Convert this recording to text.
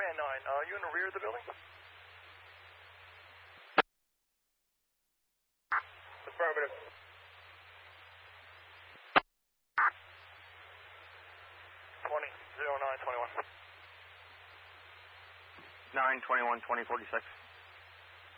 You in the rear of the building? Affirmative. 20-09-21. 921-2046.